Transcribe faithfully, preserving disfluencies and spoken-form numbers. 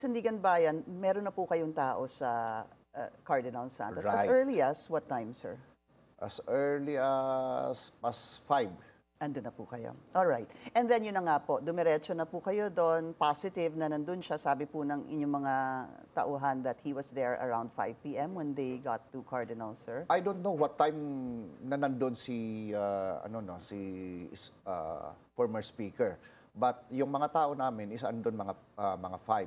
Sandigan Bayan, meron na po kayong tao sa uh, Cardinal Santos. As Right. early as what time, sir? As early as past five. Andun na po kayo. All right. And then yun na nga po, dumiretso na po kayo doon, positive na nandun siya. Sabi po ng inyong mga tauhan that he was there around five p m when they got to Cardinal, sir. I don't know what time na nandun si, uh, ano no, si uh, former speaker. But yung mga tao namin is andun mga, uh, mga five.